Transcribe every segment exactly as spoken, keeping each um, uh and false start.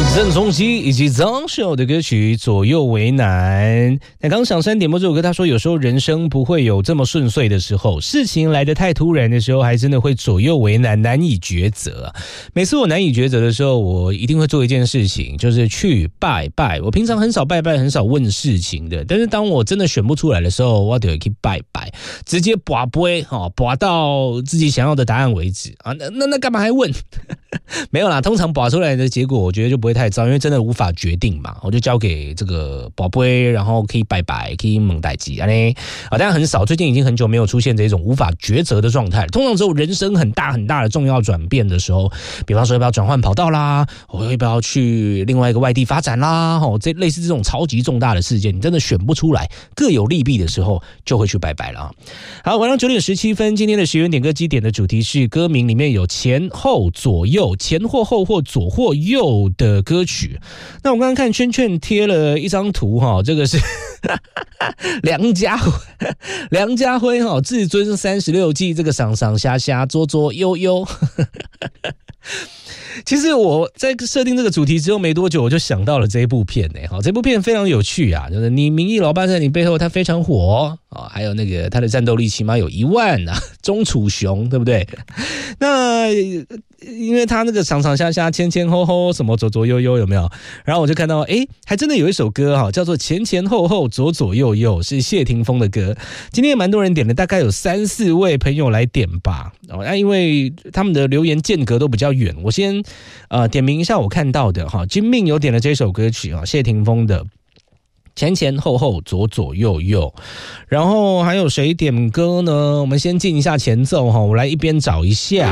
郑中基以及张学友的歌曲《左右为难》。那刚小山点播这首歌，他说有时候人生不会有这么顺遂的时候，事情来得太突然的时候，还真的会左右为难，难以抉择。每次我难以抉择的时候，我一定会做一件事情，就是去拜拜。我平常很少拜拜，很少问事情的，但是当我真的选不出来的时候，我就会去拜拜，直接拔杯哦，拔到自己想要的答案为止啊。那那那干嘛还问？没有啦，通常拔出来的结果，我觉得就不会太糟，因为真的无法决定嘛，我就交给这个宝贝，然后可以拜拜，可以蒙代机啊呢啊，当然很少，最近已经很久没有出现这种无法抉择的状态。通常只有人生很大很大的重要转变的时候，比方说要不要转换跑道啦，我要不要去另外一个外地发展啦，哦，这类似这种超级重大的事件，你真的选不出来，各有利弊的时候，就会去拜拜了。好，晚上九点十七分，今天的十元点歌基点的主题是歌名里面有前后左右，前或后或左或右的歌曲。那我刚刚看圈圈贴了一张图哈，这个是梁家辉，梁家辉哈，至尊三十六计，这个上上下下左左右右。其实我在设定这个主题之后没多久，我就想到了这一部片呢。好，这部片非常有趣啊，就是你名义老爸在你背后，他非常火啊，还有那个他的战斗力起码有一万啊，钟楚雄，对不对？那因为他那个上上下下、前前后后、什么左左右右，有没有？然后我就看到，哎，还真的有一首歌哈，叫做《前前后后、左左右右》，是谢霆锋的歌。今天也蛮多人点的，大概有三四位朋友来点吧。哦，那因为他们的留言间隔都比较远，我先呃点名一下我看到的哈。金命有点了这首歌曲啊，谢霆锋的。前前后后左左右右，然后还有谁点歌呢？我们先进一下前奏哈，我来一边找一下。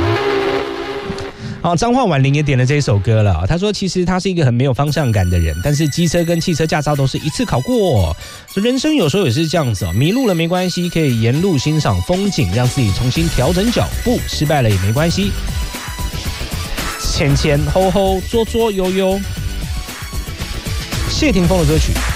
好，彰化婉玲也点了这首歌了。他说，其实他是一个很没有方向感的人，但是机车跟汽车驾照都是一次考过。人生有时候也是这样子哦，迷路了没关系，可以沿路欣赏风景，让自己重新调整脚步。失败了也没关系。前前后后左左右右，谢霆锋的歌曲。